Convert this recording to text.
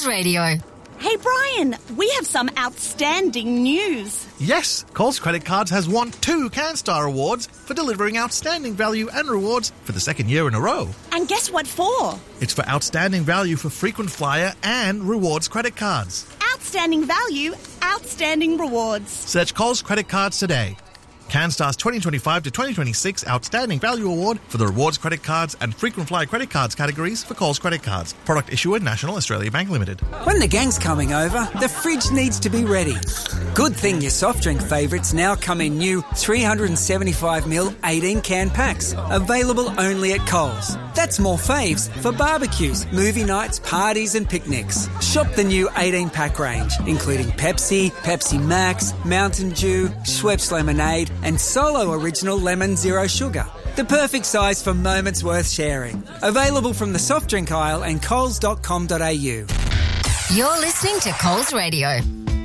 Radio. Hey, Brian, we have some outstanding news. Yes, Coles Credit Cards has won 2 CanStar Awards for delivering outstanding value and rewards for the second year in a row. And guess what for? It's for outstanding value for frequent flyer and rewards credit cards. Outstanding value, outstanding rewards. Search Coles Credit Cards today. CanStar's 2025 to 2026 Outstanding Value Award for the rewards credit cards and frequent flyer credit cards categories for Coles Credit Cards. Product issuer National Australia Bank Limited. When the gang's coming over, the fridge needs to be ready. Good thing your soft drink favourites now come in new 375ml 18-can packs, available only at Coles. That's more faves for barbecues, movie nights, parties and picnics. Shop the new 18-pack range, including Pepsi, Pepsi Max, Mountain Dew, Schweppes Lemonade and Solo Original Lemon Zero Sugar. The perfect size for moments worth sharing. Available from the soft drink aisle and coles.com.au. You're listening to Coles Radio.